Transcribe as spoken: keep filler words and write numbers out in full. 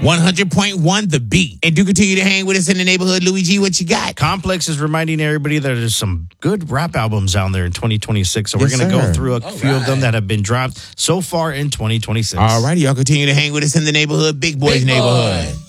one hundred point one The Beat. And do continue to hang with us in the neighborhood. Louis G, what you got? Complex is reminding everybody that there's some good rap albums out there in twenty twenty-six. So Yes, we're going to sir. go through a All few right. of them that have been dropped so far in twenty twenty-six. All righty, y'all continue to hang with us in the neighborhood. Big Boys Big neighborhood. Boy.